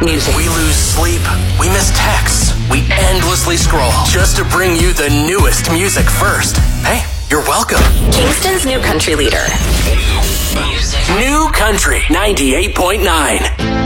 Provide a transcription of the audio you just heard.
music. We lose sleep. We miss texts. We endlessly scroll just to bring you the newest music first. Hey, you're welcome. Kingston's new country leader. New Country 98.9.